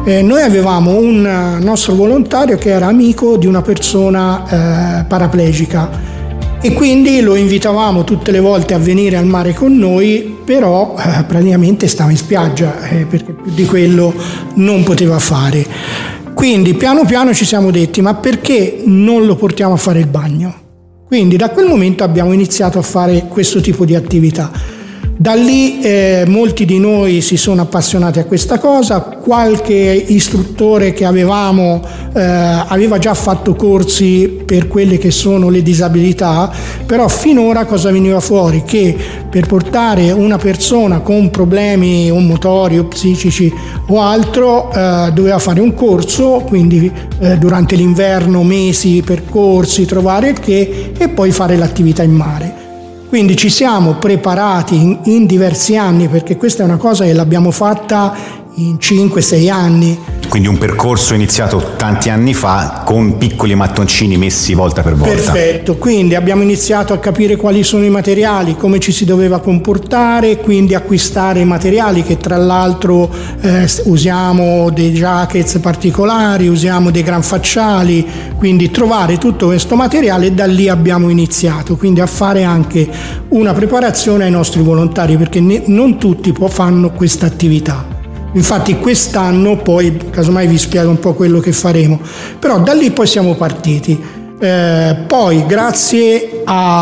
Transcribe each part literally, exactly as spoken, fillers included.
Eh, noi avevamo un nostro volontario che era amico di una persona eh, paraplegica e quindi lo invitavamo tutte le volte a venire al mare con noi, però eh, praticamente stava in spiaggia eh, perché più di quello non poteva fare. Quindi piano piano ci siamo detti: ma perché non lo portiamo a fare il bagno? Quindi da quel momento abbiamo iniziato a fare questo tipo di attività. Da lì eh, molti di noi si sono appassionati a questa cosa, qualche istruttore che avevamo eh, aveva già fatto corsi per quelle che sono le disabilità, però finora cosa veniva fuori? Che per portare una persona con problemi o motori o psichici o altro eh, doveva fare un corso, quindi eh, durante l'inverno mesi, percorsi, trovare il che e poi fare l'attività in mare. Quindi ci siamo preparati in, in diversi anni, perché questa è una cosa che l'abbiamo fatta in cinque sei anni. Quindi un percorso iniziato tanti anni fa con piccoli mattoncini messi volta per volta. Perfetto, quindi abbiamo iniziato a capire quali sono i materiali, come ci si doveva comportare, quindi acquistare i materiali che tra l'altro eh, usiamo dei jackets particolari, usiamo dei gran facciali, quindi trovare tutto questo materiale, e da lì abbiamo iniziato quindi a fare anche una preparazione ai nostri volontari, perché ne, non tutti po- fanno questa attività. Infatti quest'anno poi casomai vi spiego un po' quello che faremo, però da lì poi siamo partiti. Eh, poi grazie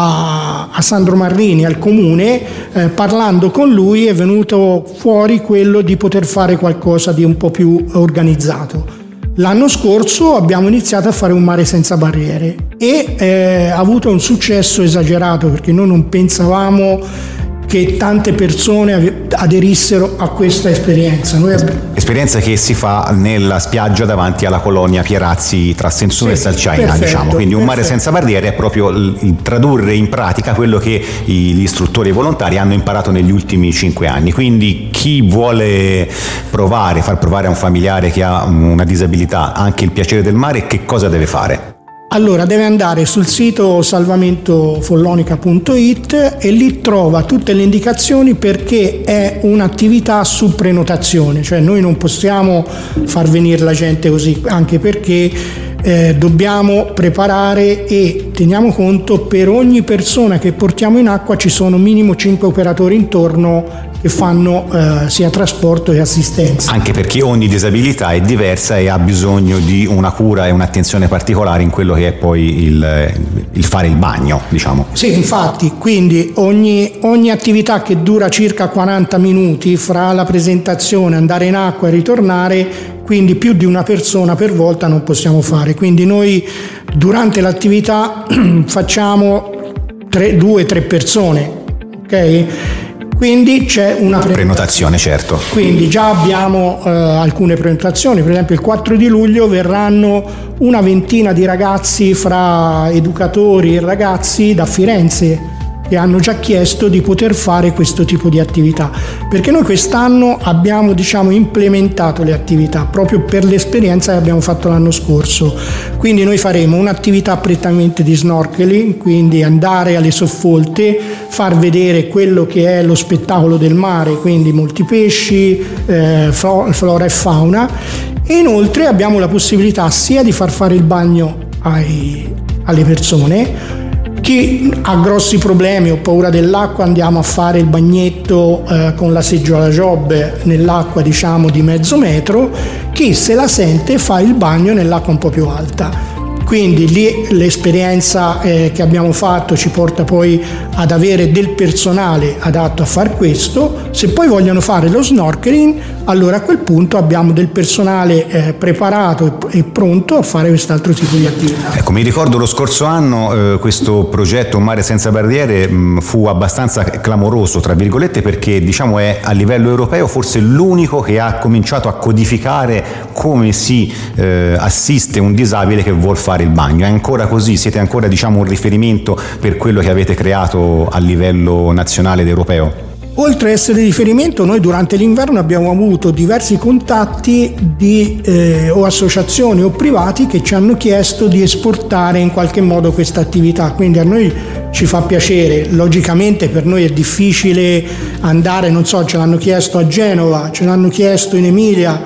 a, a Sandro Marrini, al comune, eh, parlando con lui è venuto fuori quello di poter fare qualcosa di un po' più organizzato. L'anno scorso abbiamo iniziato a fare un mare senza barriere e eh, ha avuto un successo esagerato, perché noi non pensavamo che tante persone aderissero a questa esperienza. Noi abbiamo... Esperienza che si fa nella spiaggia davanti alla colonia Pierazzi tra Sensone sì, e Salciaina, perfetto, diciamo. Quindi un perfetto. Mare senza barriere è proprio il tradurre in pratica quello che gli istruttori e volontari hanno imparato negli ultimi cinque anni. Quindi chi vuole provare, far provare a un familiare che ha una disabilità anche il piacere del mare, che cosa deve fare? Allora deve andare sul sito salvamento follonica punto it e lì trova tutte le indicazioni, perché è un'attività su prenotazione, cioè noi non possiamo far venire la gente così, anche perché eh, dobbiamo preparare e teniamo conto per ogni persona che portiamo in acqua ci sono minimo cinque operatori intorno che fanno eh, sia trasporto che assistenza. Anche perché ogni disabilità è diversa e ha bisogno di una cura e un'attenzione particolare in quello che è poi il, il fare il bagno, diciamo. Sì, infatti, quindi ogni, ogni attività che dura circa quaranta minuti fra la presentazione, andare in acqua e ritornare, quindi più di una persona per volta non possiamo fare. Quindi noi durante l'attività facciamo tre, due, tre persone, ok? Quindi c'è una prenotazione. prenotazione, certo. Quindi già abbiamo eh, alcune prenotazioni, per esempio il quattro di luglio verranno una ventina di ragazzi fra educatori e ragazzi da Firenze che hanno già chiesto di poter fare questo tipo di attività, perché noi quest'anno abbiamo diciamo implementato le attività proprio per l'esperienza che abbiamo fatto l'anno scorso. Quindi noi faremo un'attività prettamente di snorkeling, quindi andare alle soffolte, far vedere quello che è lo spettacolo del mare, quindi molti pesci, eh, flora e fauna, e inoltre abbiamo la possibilità sia di far fare il bagno ai, alle persone. Chi ha grossi problemi o paura dell'acqua andiamo a fare il bagnetto eh, con la seggiola job nell'acqua diciamo di mezzo metro, chi se la sente fa il bagno nell'acqua un po' più alta. Quindi lì l'esperienza eh, che abbiamo fatto ci porta poi ad avere del personale adatto a far questo. Se poi vogliono fare lo snorkeling, allora a quel punto abbiamo del personale eh, preparato e, e pronto a fare quest'altro tipo di attività. Ecco, mi ricordo lo scorso anno eh, questo progetto Un mare senza barriere mh, fu abbastanza clamoroso, tra virgolette, perché diciamo è a livello europeo forse l'unico che ha cominciato a codificare come si eh, assiste un disabile che vuol fare il bagno. È ancora così? Siete ancora diciamo un riferimento per quello che avete creato a livello nazionale ed europeo? Oltre a essere riferimento, noi durante l'inverno abbiamo avuto diversi contatti di eh, o associazioni o privati che ci hanno chiesto di esportare in qualche modo questa attività, quindi a noi ci fa piacere. Logicamente per noi è difficile andare, non so, ce l'hanno chiesto a Genova, ce l'hanno chiesto in Emilia,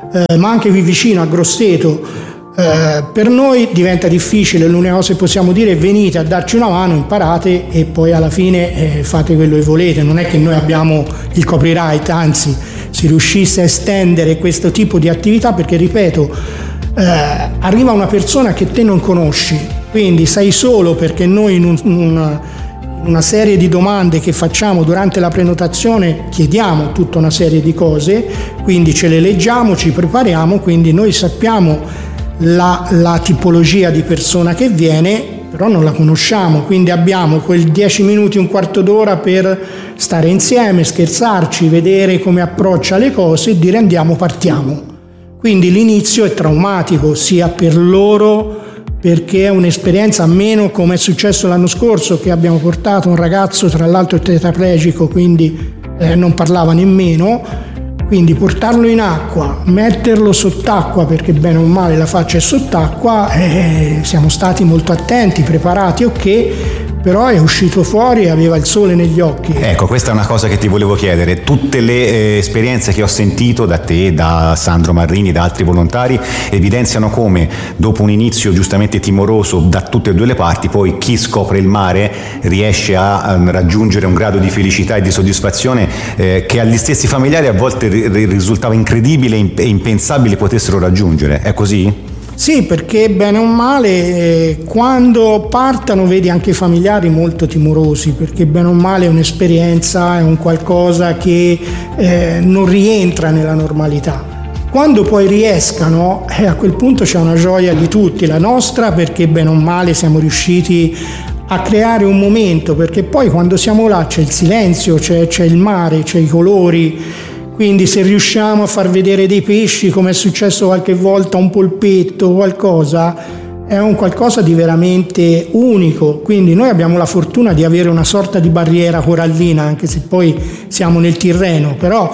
eh, ma anche qui vicino a Grosseto. Eh, per noi diventa difficile, l'unica cosa che possiamo dire è venite a darci una mano, imparate e poi alla fine eh, fate quello che volete. Non è che noi abbiamo il copyright, anzi, se riuscisse a estendere questo tipo di attività, perché ripeto, eh, arriva una persona che te non conosci, quindi sei solo, perché noi in un, un una serie di domande che facciamo durante la prenotazione chiediamo tutta una serie di cose, quindi ce le leggiamo, ci prepariamo, quindi noi sappiamo la, la tipologia di persona che viene, però non la conosciamo, quindi abbiamo quel dieci minuti, un quarto d'ora per stare insieme, scherzarci, vedere come approccia le cose e dire andiamo, partiamo. Quindi l'inizio è traumatico sia per loro, perché è un'esperienza, meno come è successo l'anno scorso, che abbiamo portato un ragazzo, tra l'altro tetraplegico, quindi eh, non parlava nemmeno, quindi portarlo in acqua, metterlo sott'acqua, perché bene o male la faccia è sott'acqua, eh, siamo stati molto attenti, preparati, ok, però è uscito fuori e aveva il sole negli occhi. Ecco, questa è una cosa che ti volevo chiedere. Tutte le eh, esperienze che ho sentito da te, da Sandro Marrini, da altri volontari, evidenziano come dopo un inizio giustamente timoroso da tutte e due le parti, poi chi scopre il mare riesce a, a raggiungere un grado di felicità e di soddisfazione eh, che agli stessi familiari a volte ri- risultava incredibile e impensabile potessero raggiungere. È così? Sì, perché bene o male eh, quando partono vedi anche i familiari molto timorosi, perché bene o male è un'esperienza, è un qualcosa che eh, non rientra nella normalità. Quando poi riescano, eh, a quel punto c'è una gioia di tutti, la nostra, perché bene o male siamo riusciti a creare un momento, perché poi quando siamo là c'è il silenzio, c'è, c'è il mare, c'è i colori. Quindi se riusciamo a far vedere dei pesci, come è successo qualche volta, un polpetto, qualcosa, è un qualcosa di veramente unico. Quindi noi abbiamo la fortuna di avere una sorta di barriera corallina, anche se poi siamo nel Tirreno, però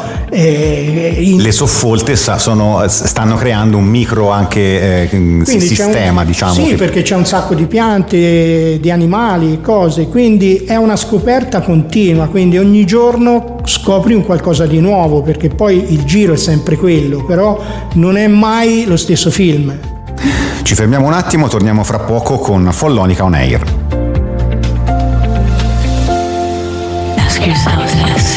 eh, in... le soffolte sono, stanno creando un micro anche eh, sistema, un... diciamo. Sì, che... perché c'è un sacco di piante, di animali, cose, quindi è una scoperta continua, quindi ogni giorno scopri un qualcosa di nuovo, perché poi il giro è sempre quello, però non è mai lo stesso film. Ci fermiamo un attimo, torniamo fra poco con Follonica On Air.